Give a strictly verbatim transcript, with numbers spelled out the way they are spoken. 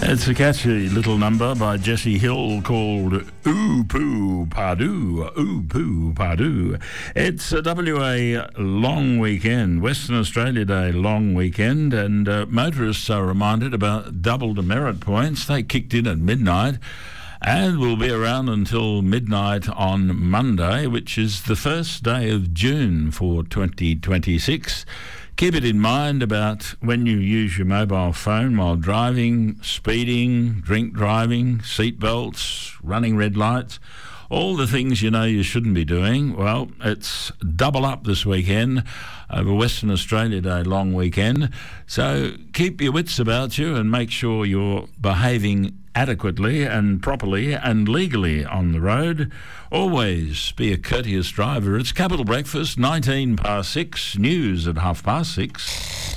It's a catchy little number by Jesse Hill called Ooh Poo Pardoo, Ooh Poo Pardoo. It's a W A long weekend, Western Australia Day long weekend, and uh, motorists are reminded about double demerit points. They kicked in at midnight and will be around until midnight on Monday, which is the first day of June for twenty twenty-six. Keep it in mind about when you use your mobile phone while driving, speeding, drink driving, seat belts, running red lights, all the things you know you shouldn't be doing. Well, it's double up this weekend over Western Australia Day long weekend. So keep your wits about you and make sure you're behaving adequately and properly and legally on the road. Always be a courteous driver. It's Capital Breakfast, nineteen past six, news at half past six.